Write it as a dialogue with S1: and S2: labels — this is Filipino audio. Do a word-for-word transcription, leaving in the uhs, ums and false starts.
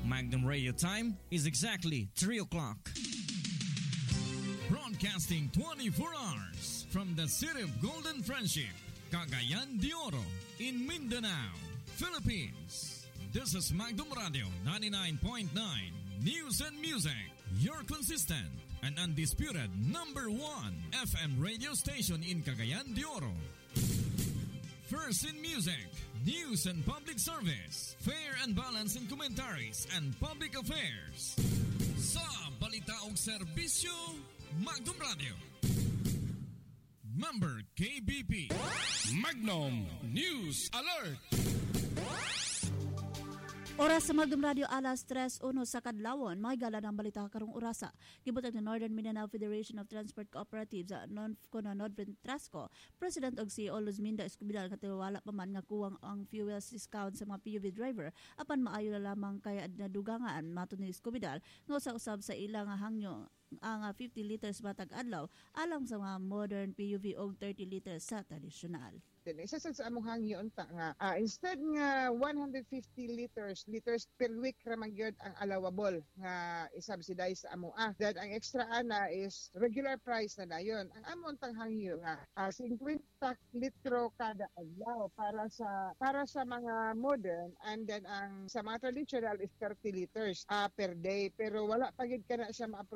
S1: Magnum Radio time is exactly three o'clock. Broadcasting twenty-four hours from the city of Golden Friendship, Cagayan de Oro, in Mindanao, Philippines. This is Magnum Radio ninety-nine point nine News and Music, your consistent and undisputed number one F M radio station in Cagayan de Oro. First in music, news and public service, fair and balanced in commentaries and public affairs. Sa balita o serbisyo, Magnum Radio. Member K B P.
S2: Magnum News Alert.
S3: Oras sa Magnum Radio alas tres uno sa kadlawon, mahigala ng balita karong orasa. Gibutag ng Northern Mindanao Federation of Transport Cooperatives sa non-Kono Nodvin Trasco, President og C E O Luzminda Escobar nga wala pa man nga kuwang ang fuel discount sa mga P U V driver apan maayo na lamang kay adna dugangan mato ni Escobar nga usab sa ilang hangyo ang fifty liters matag adlaw alang sa mga modern P U V og thirty liters sa tradisyonal.
S4: Isa sa among hangyon ta nga uh, instead nga one hundred fifty liters liters per week ra man gyud ang allowable nga i-subsidize sa amo ah. Then ang extra ana is regular price na dayon. Ang amon tang hangyo nga uh, fifty litro kada adlaw para sa para sa mga modern, and then ang sa mga traditional is thirty liters uh, per day, pero wala pa gid kana siya ma